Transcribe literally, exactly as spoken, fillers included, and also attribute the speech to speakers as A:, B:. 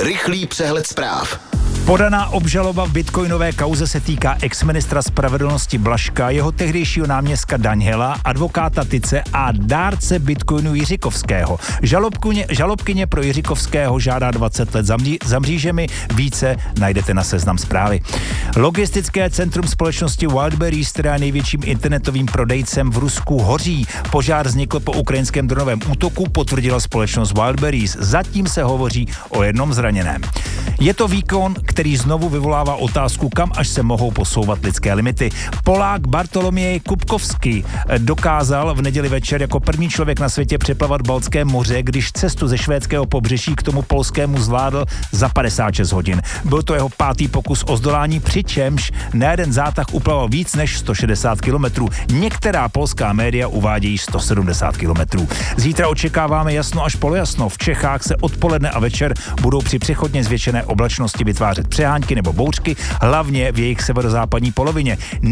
A: Rychlý přehled zpráv.
B: Podaná obžaloba v bitcoinové kauze se týká exministra spravedlnosti Blažka, jeho tehdejšího náměstka Daňhela, advokáta Tyce a dárce bitcoinu Jiřikovského. Žalobkyně, žalobkyně pro Jiřikovského žádá dvacet let za, mří, za mřížemi. Více najdete na Seznam Zprávy. Logistické centrum společnosti Wildberries, která je největším internetovým prodejcem v Rusku, hoří. Požár vznikl po ukrajinském dronovém útoku, potvrdila společnost Wildberries. Zatím se hovoří o jednom zraněném. Je to výkon, který znovu vyvolává otázku, kam až se mohou posouvat lidské limity. Polák Bartoloměj Kupkovský dokázal v neděli večer jako první člověk na světě přeplavat Baltské moře, když cestu ze švédského pobřeží k tomu polskému zvládl za padesát šest hodin. Byl to jeho pátý pokus o zdolání, přičemž na jeden zátah uplaval víc než sto šedesát kilometrů. Některá polská média uvádějí sto sedmdesát kilometrů. Zítra očekáváme jasno až polojasno. V Čechách se odpoledne a večer budou při přechodně zvětšené oblačnosti vytvářet přehánky nebo bouřky, hlavně v jejich severozápadní polovině.